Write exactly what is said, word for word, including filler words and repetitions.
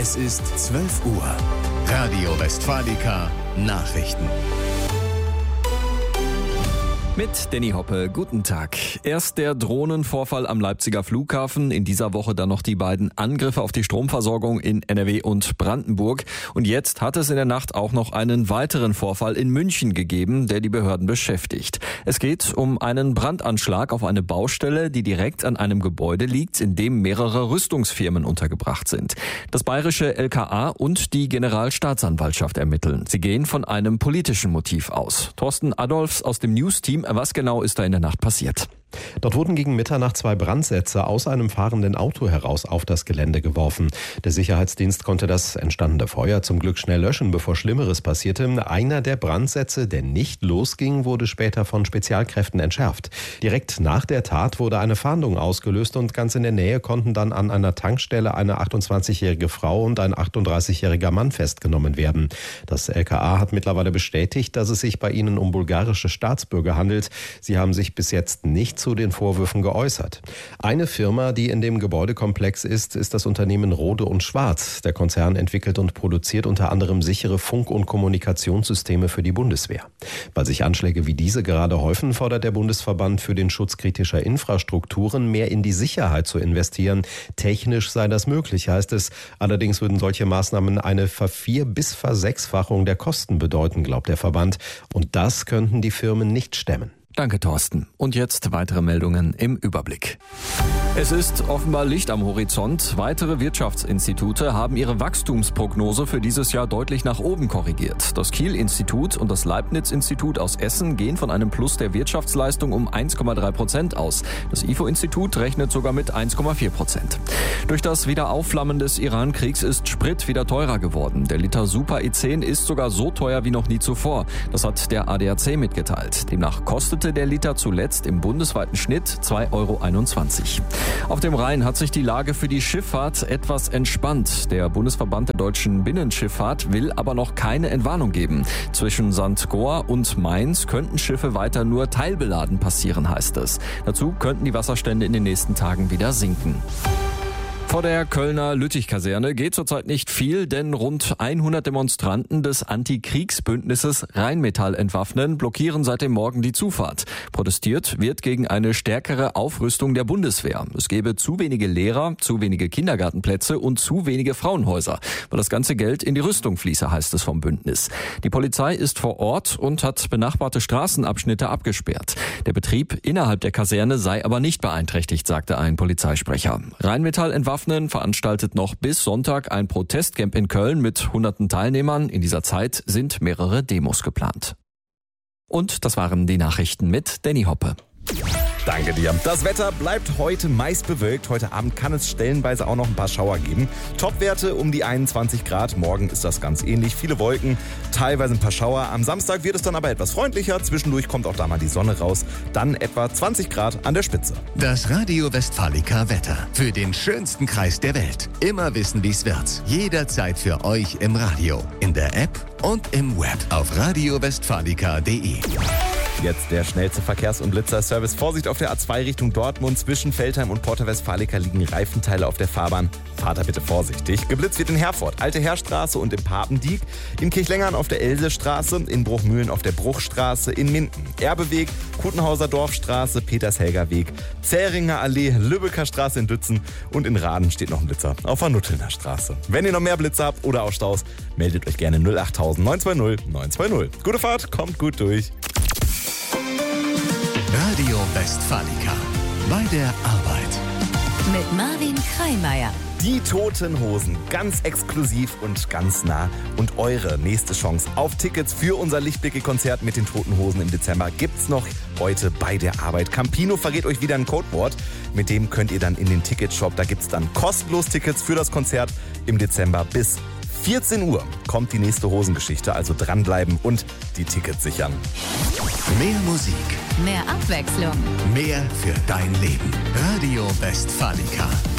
Es ist zwölf Uhr. Radio Westfalica Nachrichten. Mit Danny Hoppe, guten Tag. Erst der Drohnenvorfall am Leipziger Flughafen, in dieser Woche dann noch die beiden Angriffe auf die Stromversorgung in N R W und Brandenburg. Und jetzt hat es in der Nacht auch noch einen weiteren Vorfall in München gegeben, der die Behörden beschäftigt. Es geht um einen Brandanschlag auf eine Baustelle, die direkt an einem Gebäude liegt, in dem mehrere Rüstungsfirmen untergebracht sind. Das bayerische L K A und die Generalstaatsanwaltschaft ermitteln. Sie gehen von einem politischen Motiv aus. Thorsten Adolfs aus dem News-Team. Was genau ist da in der Nacht passiert? Dort wurden gegen Mitternacht zwei Brandsätze aus einem fahrenden Auto heraus auf das Gelände geworfen. Der Sicherheitsdienst konnte das entstandene Feuer zum Glück schnell löschen, bevor Schlimmeres passierte. Einer der Brandsätze, der nicht losging, wurde später von Spezialkräften entschärft. Direkt nach der Tat wurde eine Fahndung ausgelöst und ganz in der Nähe konnten dann an einer Tankstelle eine achtundzwanzigjährige Frau und ein achtunddreißigjähriger Mann festgenommen werden. Das L K A hat mittlerweile bestätigt, dass es sich bei ihnen um bulgarische Staatsbürger handelt. Sie haben sich bis jetzt nicht zu den Vorwürfen geäußert. Eine Firma, die in dem Gebäudekomplex ist, ist das Unternehmen Rohde und Schwarz. Der Konzern entwickelt und produziert unter anderem sichere Funk- und Kommunikationssysteme für die Bundeswehr. Weil sich Anschläge wie diese gerade häufen, fordert der Bundesverband für den Schutz kritischer Infrastrukturen, mehr in die Sicherheit zu investieren. Technisch sei das möglich, heißt es. Allerdings würden solche Maßnahmen eine Vervier- bis Versechsfachung der Kosten bedeuten, glaubt der Verband. Und das könnten die Firmen nicht stemmen. Danke, Thorsten. Und jetzt weitere Meldungen im Überblick. Es ist offenbar Licht am Horizont. Weitere Wirtschaftsinstitute haben ihre Wachstumsprognose für dieses Jahr deutlich nach oben korrigiert. Das Kiel-Institut und das Leibniz-Institut aus Essen gehen von einem Plus der Wirtschaftsleistung um eins Komma drei Prozent aus. Das I F O-Institut rechnet sogar mit eins Komma vier Prozent. Durch das Wiederaufflammen des Iran-Kriegs ist Sprit wieder teurer geworden. Der Liter Super E zehn ist sogar so teuer wie noch nie zuvor. Das hat der A D A C mitgeteilt. Demnach kostet der Liter zuletzt im bundesweiten Schnitt zwei Euro einundzwanzig. Auf dem Rhein hat sich die Lage für die Schifffahrt etwas entspannt. Der Bundesverband der deutschen Binnenschifffahrt will aber noch keine Entwarnung geben. Zwischen Sankt Goar und Mainz könnten Schiffe weiter nur teilbeladen passieren, heißt es. Dazu könnten die Wasserstände in den nächsten Tagen wieder sinken. Vor der Kölner Lüttich-Kaserne geht zurzeit nicht viel, denn rund hundert Demonstranten des Antikriegsbündnisses Rheinmetall entwaffnen blockieren seit dem Morgen die Zufahrt. Protestiert wird gegen eine stärkere Aufrüstung der Bundeswehr. Es gebe zu wenige Lehrer, zu wenige Kindergartenplätze und zu wenige Frauenhäuser, weil das ganze Geld in die Rüstung fließe, heißt es vom Bündnis. Die Polizei ist vor Ort und hat benachbarte Straßenabschnitte abgesperrt. Der Betrieb innerhalb der Kaserne sei aber nicht beeinträchtigt, sagte ein Polizeisprecher. Rheinmetall entwaffnen veranstaltet noch bis Sonntag ein Protestcamp in Köln mit hunderten Teilnehmern. In dieser Zeit sind mehrere Demos geplant. Und das waren die Nachrichten mit Danny Hoppe. Danke dir. Das Wetter bleibt heute meist bewölkt. Heute Abend kann es stellenweise auch noch ein paar Schauer geben. Topwerte um die einundzwanzig Grad. Morgen ist das ganz ähnlich. Viele Wolken, teilweise ein paar Schauer. Am Samstag wird es dann aber etwas freundlicher. Zwischendurch kommt auch da mal die Sonne raus. Dann etwa zwanzig Grad an der Spitze. Das Radio Westfalica Wetter. Für den schönsten Kreis der Welt. Immer wissen, wie es wird. Jederzeit für euch im Radio, in der App und im Web auf radio westfalica punkt de. Jetzt der schnellste Verkehrs- und Blitzerservice. Vorsicht auf der A zwei Richtung Dortmund. Zwischen Veltheim und Porta Westfalica liegen Reifenteile auf der Fahrbahn. Fahrt da bitte vorsichtig. Geblitzt wird in Herford, Alte Heerstraße und im Papendiek. In Kirchlengern auf der Elsestraße. In Bruchmühlen auf der Bruchstraße. In Minden Erbeweg, Kutenhauser Dorfstraße, Petershelger Weg, Zähringer Allee, Lübecker Straße in Dützen. Und in Raden steht noch ein Blitzer auf der Nuttelner Straße. Wenn ihr noch mehr Blitzer habt oder auch Staus, meldet euch gerne null acht null null neun zwei null neun zwei null. Gute Fahrt, kommt gut durch. Radio Westfalica. Bei der Arbeit. Mit Marvin Kreimeier. Die Toten Hosen, ganz exklusiv und ganz nah. Und eure nächste Chance auf Tickets für unser Lichtblicke-Konzert mit den Toten Hosen im Dezember gibt's noch heute bei der Arbeit. Campino verrät euch wieder ein Codewort. Mit dem könnt ihr dann in den Ticketshop, da gibt's dann kostenlos Tickets für das Konzert im Dezember bis vierzehn Uhr kommt die nächste Hosengeschichte, also dranbleiben und die Tickets sichern. Mehr Musik. Mehr Abwechslung. Mehr für dein Leben. Radio Westfalica.